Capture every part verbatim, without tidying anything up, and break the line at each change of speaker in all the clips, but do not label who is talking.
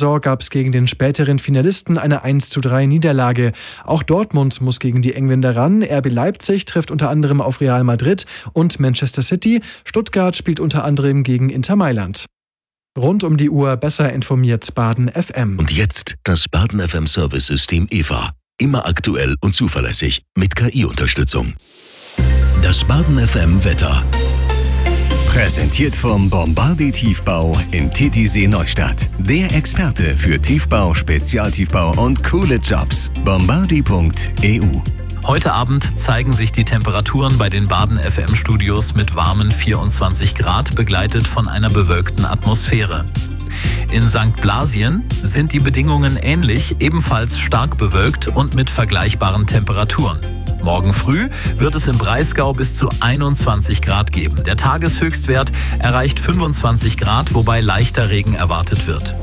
Saison gab es gegen den späteren Finalisten eine eins zu drei Niederlage. Auch Dortmund muss gegen die Engländer ran. R B Leipzig trifft unter anderem auf Real Madrid und Manchester City. Stuttgart spielt unter anderem gegen Inter Mailand. Rund um die Uhr besser informiert Baden F M.
Und jetzt das Baden F M Service-System E V A. Immer aktuell und zuverlässig mit K I-Unterstützung. Das Baden F M Wetter. Präsentiert vom Bombardier Tiefbau in Titisee Neustadt. Der Experte für Tiefbau, Spezialtiefbau und coole Jobs. bombardier punkt e u.
Heute Abend zeigen sich die Temperaturen bei den Baden F M-Studios mit warmen vierundzwanzig Grad, begleitet von einer bewölkten Atmosphäre. In Sankt Blasien sind die Bedingungen ähnlich, ebenfalls stark bewölkt und mit vergleichbaren Temperaturen. Morgen früh wird es im Breisgau bis zu einundzwanzig Grad geben. Der Tageshöchstwert erreicht fünfundzwanzig Grad, wobei leichter Regen erwartet wird.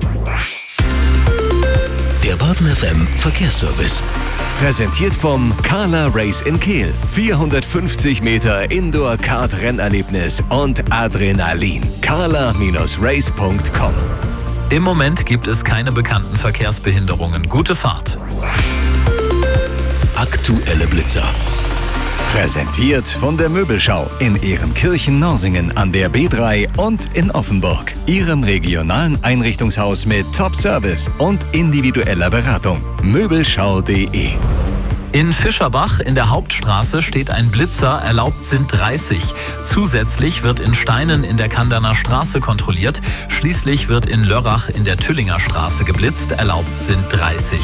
Der Baden F M Verkehrsservice. Präsentiert vom Carla Race in Kehl. vierhundertfünfzig Meter Indoor-Kart-Rennerlebnis und Adrenalin. carla Bindestrich race punkt com.
Im Moment gibt es keine bekannten Verkehrsbehinderungen. Gute Fahrt.
Aktuelle Blitzer. Präsentiert von der Möbelschau in Ehrenkirchen-Norsingen an der B drei und in Offenburg. Ihrem regionalen Einrichtungshaus mit Top-Service und individueller Beratung. möbelschau punkt de.
In Fischerbach in der Hauptstraße steht ein Blitzer, erlaubt sind dreißig. Zusätzlich wird in Steinen in der Kanderner Straße kontrolliert. Schließlich wird in Lörrach in der Tüllinger Straße geblitzt, erlaubt sind dreißig.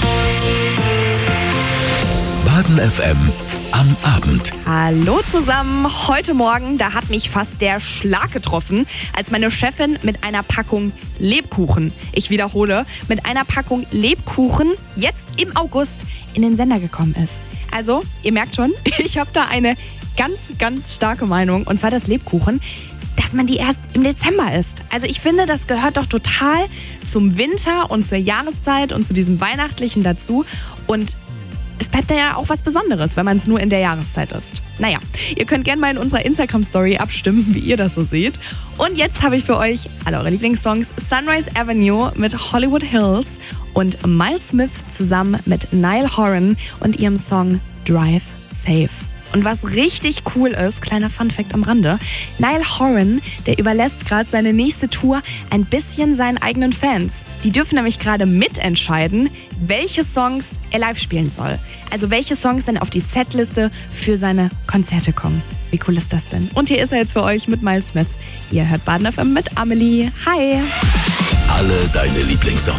Baden F M am Abend.
Hallo zusammen. Heute Morgen, da hat mich fast der Schlag getroffen, als meine Chefin mit einer Packung Lebkuchen, ich wiederhole, mit einer Packung Lebkuchen jetzt im August in den Sender gekommen ist. Also, ihr merkt schon, ich habe da eine ganz, ganz starke Meinung, und zwar das Lebkuchen, dass man die erst im Dezember isst. Also ich finde, das gehört doch total zum Winter und zur Jahreszeit und zu diesem Weihnachtlichen dazu, und es bleibt da ja auch was Besonderes, wenn man es nur in der Jahreszeit isst. Naja, ihr könnt gerne mal in unserer Instagram-Story abstimmen, wie ihr das so seht. Und jetzt habe ich für euch alle eure Lieblingssongs: Sunrise Avenue mit Hollywood Hills und Miles Smith zusammen mit Niall Horan und ihrem Song Drive Safe. Und was richtig cool ist, kleiner Funfact am Rande: Niall Horan, der überlässt gerade seine nächste Tour ein bisschen seinen eigenen Fans. Die dürfen nämlich gerade mitentscheiden, welche Songs er live spielen soll. Also welche Songs dann auf die Setliste für seine Konzerte kommen. Wie cool ist das denn? Und hier ist er jetzt für euch mit Miles Smith. Ihr hört Baden F M mit Amelie. Hi!
Alle deine Lieblingssongs.